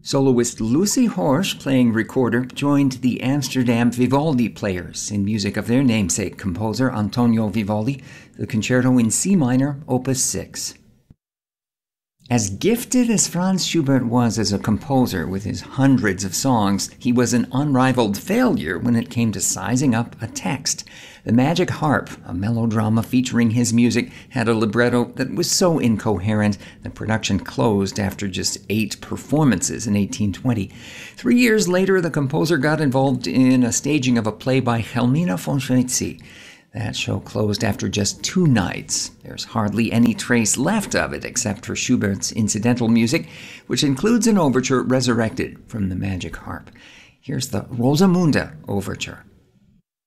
Soloist Lucy Horsch, playing recorder, joined the Amsterdam Vivaldi Players in music of their namesake composer Antonio Vivaldi, the Concerto in C minor, Opus 6. As gifted as Franz Schubert was as a composer with his hundreds of songs, he was an unrivaled failure when it came to sizing up a text. The Magic Harp, a melodrama featuring his music, had a libretto that was so incoherent that production closed after just 8 performances in 1820. 3 years later, the composer got involved in a staging of a play by Helmina von Schweetzy. That show closed after just 2 nights. There's hardly any trace left of it except for Schubert's incidental music, which includes an overture resurrected from the Magic Harp. Here's the Rosamunde Overture.